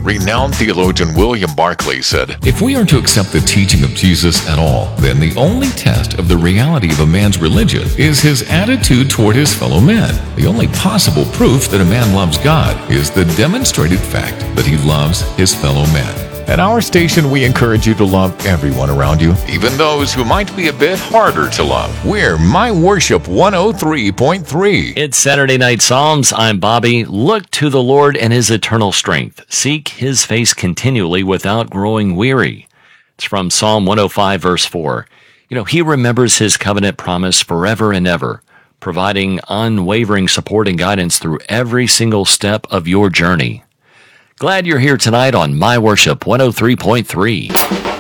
Renowned theologian William Barclay said, If we are to accept the teaching of Jesus at all, then the only test of the reality of a man's religion is his attitude toward his fellow men. The only possible proof that a man loves God is the demonstrated fact that he loves his fellow men. At our station, we encourage you to love everyone around you, even those who might be a bit harder to love. We're My Worship 103.3. It's Saturday Night Psalms. I'm Bobby. Look to the Lord and His eternal strength. Seek His face continually without growing weary. It's from Psalm 105, verse 4. He remembers His covenant promise forever and ever, providing unwavering support and guidance through every single step of your journey. Glad you're here tonight on My Worship 103.3.